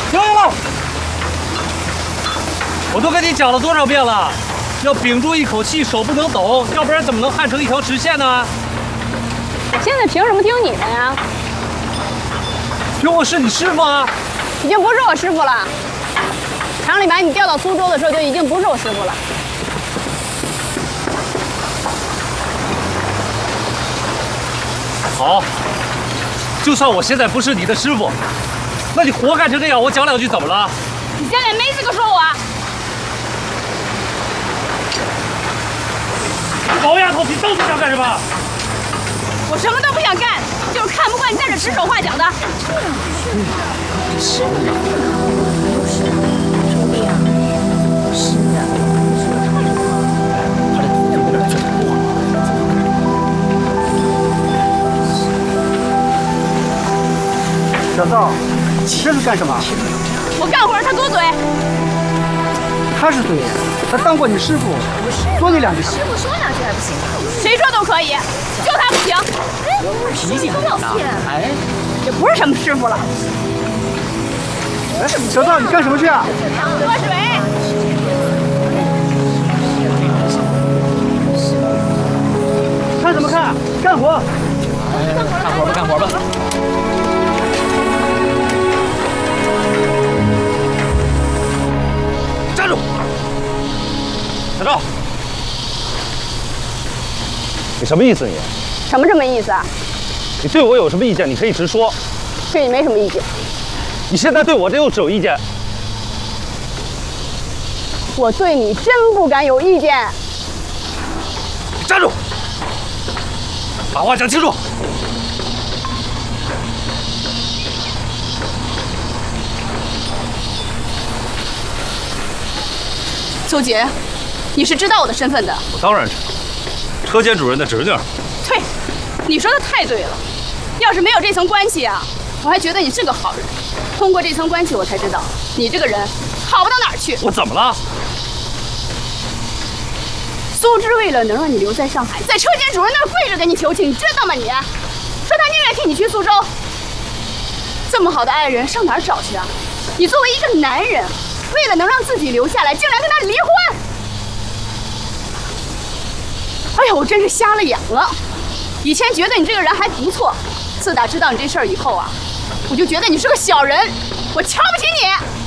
停下来！我都跟你讲了多少遍了，要屏住一口气，手不能抖，要不然怎么能焊成一条直线呢？ 我现在凭什么听你的呀？ 凭我是你师傅啊！ 已经不是我师傅了。厂里把你调到苏州的时候，就已经不是我师傅了。 好，就算我现在不是你的师傅，那你活干成这样，我讲两句怎么了？ 你现在没资格说我。 老丫头，你到底想干什么？ 我什么都不想干，就是看不惯你在这指手画脚的。 是的，不是的，周丽啊，不是的，他的头有点转过了。 小赵，你这是干什么？ 我干活他多嘴。 他是对的，他当过你师傅，说你两句。 师傅说两句还不行？ 谁说都可以，就他不行。 脾气很大，哎， 也不是什么师傅了。 哎，小赵，你干什么去啊？ 喝水。 看什么看？干活。 干活吧，干活吧。 站住！小赵，你什么意思你？ 什么意思啊？ 你对我有什么意见？你可以直说。 对你没什么意见。 你现在对我这又只有意见？ 我对你真不敢有意见。 站住！把话讲清楚。 邹杰，你是知道我的身份的。 我当然知道，车间主任的侄女。 对，你说的太对了。要是没有这层关系啊，我还觉得你是个好人。通过这层关系，我才知道你这个人好不到哪儿去。 我怎么了？ 苏芝为了能让你留在上海，在车间主任那儿跪着给你求情，你知道吗？你说他宁愿替你去苏州。这么好的爱人上哪儿找去啊？你作为一个男人，为了能让自己留下来，竟然跟他离婚！哎呀，我真是瞎了眼了。以前觉得你这个人还不错，自打知道你这事儿以后啊，我就觉得你是个小人，我瞧不起你。